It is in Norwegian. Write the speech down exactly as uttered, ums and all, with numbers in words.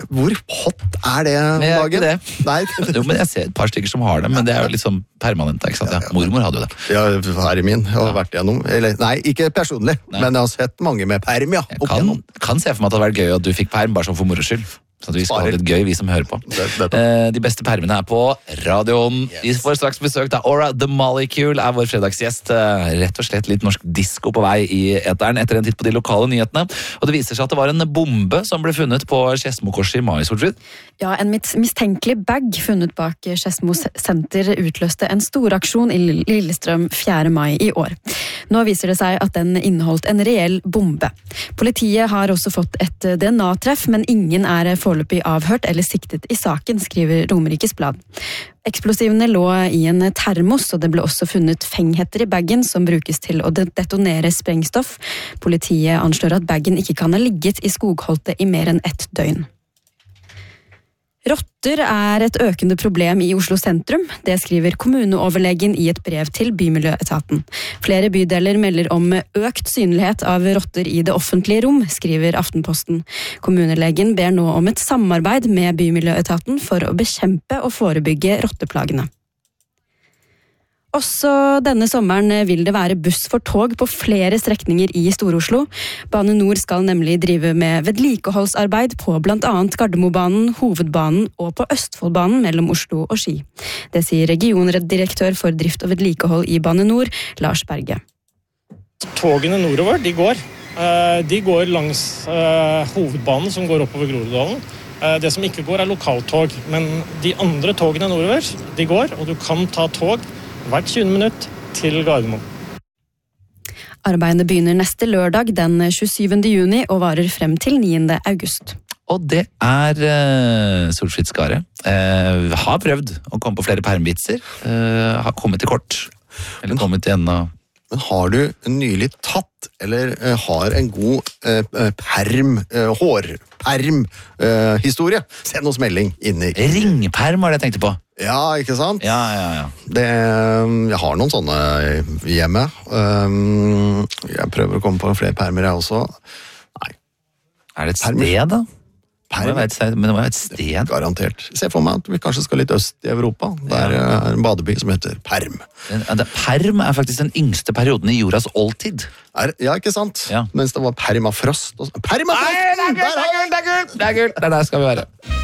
Hvor hot er det om Men jeg er dagen? ikke det. Nei. Jo, men jeg ser et par stykker som har det, men det er jo liksom permanent, ikke sant? Ja, mormor hadde jo det. Ja, herre min, jeg har vært gjennom, eller, nei, ikke personlig, Nei. men jeg har sett mange med perm, ja. Jeg kan, kan se for meg at det hadde vært gøy at du fikk perm, bare sånn for moro skyld. Sånn at vi skal ha Sparer. litt gøy, vi som hører på. Det- det- Eh, de beste permene er på radioen. Yes. Vi får straks besøk av Aura The Molecule, er vår fredagsgjest. Eh, rett og slett litt norsk disco på vei i eteren etter en titt på de lokale nyhetene. Og det viser seg at det var en bombe som ble funnet på Skedsmokorset i mai, Solfrid. Ja, en mis- mistenkelig bag funnet bak Skedsmo senter utløste en storaksjon i Lill- Lillestrøm fjerde mai i år. Nå viser det seg at den inneholdt en reell bombe. Politiet har også fått et D N A-treff, men ingen er foreløpig avhørt eller siktet i saken, skriver Romerikes Blad. Eksplosivene lå i en termos, og det ble også funnet fenghetter i bagen som brukes til å detonere sprengstoff. Politiet anslår at bagen ikke kan ha ligget i skogholtet i mer enn ett døgn. Rotter er et økende problem i Oslo sentrum. Det skriver kommuneoverlegen i et brev til Bymiljøetaten. Flere bydeler melder om økt synlighet av rotter i det offentlige rom, skriver Aftenposten. Kommunelegen ber nå om et samarbeid med Bymiljøetaten for å bekjempe og forebygge rotteplagene. Også denne sommeren vil det være buss for tog på flere strekninger i Stor-Oslo. Bane Nor skal nemlig drive med vedlikeholdsarbeid på blant annet Gardermobanen, Hovedbanen og på Østfoldbanen mellom Oslo og Ski. Det sier regiondirektør for drift og vedlikehold i Bane Nor, Lars Berge. Togene nordover, de går. Eh, De går langs eh, hovedbanen som går oppover Groruddalen. Eh, Det som ikke går er lokaltog, men de andre togene nordover, de går, og du kan ta tog hvert tjuende minutt til Gardermoen. Arbeidet begynner neste lørdag den tjuesyvende juni og varer frem til niende august. Og det er uh, Solfrid Skare. Uh, har prøvd å komme på flere permvitser. Uh, har kommet til kort. Eller kommet til enda... Men har du nylig tatt, eller eh, har en god eh, perm, eh, hårperm eh, historie? Send oss melding inni. Ringperm var det jeg tenkte på. Ja, ikke sant? Ja, ja, ja. Det, jeg har noen sånne hjemme. Um, jeg prøver å komme på flere permer jeg også. Nei, Er det et Perm. sted, da? Det må perm, være et sted, men det må være et sted. garantert. Se for meg at vi kanskje skal litt øst i Europa. Der er en badeby som heter Perm. Den- ja, det- Perm er faktisk den yngste perioden i jordas oldtid. Er, ja, ikke sant? Ja. Mens det var permafrost. og så- Permafrost! det er gull, det er gull, det er gull! Det er der skal vi være.